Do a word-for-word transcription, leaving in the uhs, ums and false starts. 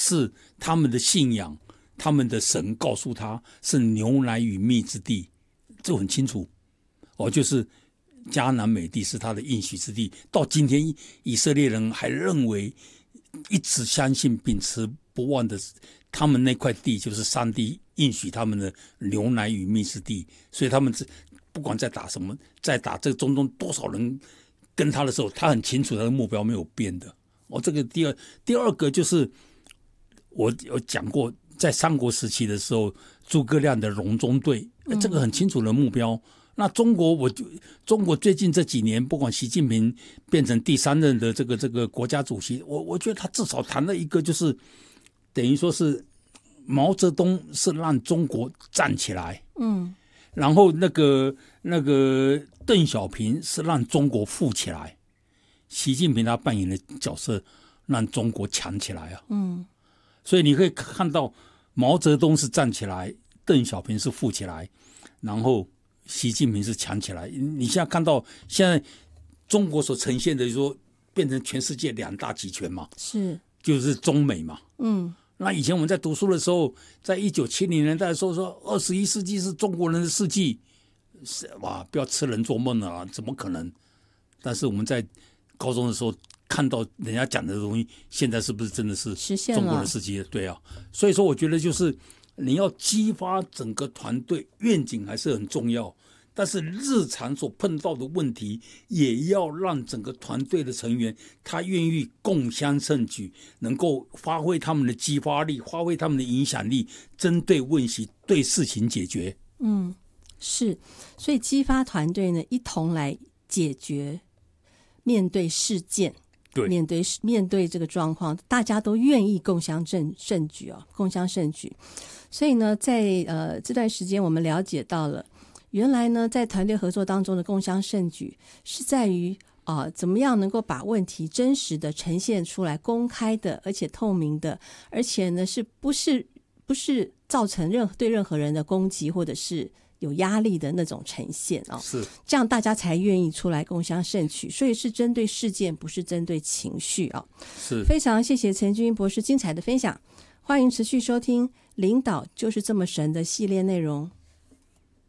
是他们的信仰，他们的神告诉他是牛奶与蜜之地，这很清楚哦，就是迦南美地是他的应许之地。到今天以色列人还认为，一直相信秉持不忘的，他们那块地就是上帝应许他们的牛奶与蜜之地，所以他们不管在打什么，在打这个中东多少人跟他的时候，他很清楚他的目标没有变的。哦，这个第二第二个就是我有讲过，在三国时期的时候，诸葛亮的隆中对，这个很清楚的目标。嗯、那中国，我就中国最近这几年，不管习近平变成第三任的这个这个国家主席，我我觉得他至少谈了一个，就是等于说是毛泽东是让中国站起来，嗯，然后那个那个邓小平是让中国富起来。习近平他扮演的角色让中国强起来啊，嗯，所以你可以看到毛泽东是站起来，邓小平是富起来，然后习近平是强起来。你现在看到现在中国所呈现的说变成全世界两大集权嘛，是就是中美嘛，嗯，那以前我们在读书的时候，在一九七零年代的时候说二十一世纪是中国人的世纪，哇，不要痴人做梦了、啊，怎么可能？但是我们在高中的时候看到人家讲的东西，现在是不是真的是中国的世界？对啊，所以说我觉得就是你要激发整个团队愿景还是很重要，但是日常所碰到的问题也要让整个团队的成员他愿意共襄盛举，能够发挥他们的激发力，发挥他们的影响力，针对问题对事情解决。 嗯，是，所以激发团队呢一同来解决。面对事件，对，面对面对这个状况，大家都愿意共襄盛盛举哦，共襄盛举。所以呢，在呃这段时间，我们了解到了，原来呢，在团队合作当中的共襄盛举，是在于啊、呃，怎么样能够把问题真实的呈现出来，公开的，而且透明的，而且呢，是不是不是造成任何对任何人的攻击，或者是有压力的那种呈现哦，是这样大家才愿意出来共襄盛举，所以是针对事件，不是针对情绪哦。是非常谢谢陈君博士精彩的分享，欢迎持续收听《领导就是这么神》的系列内容。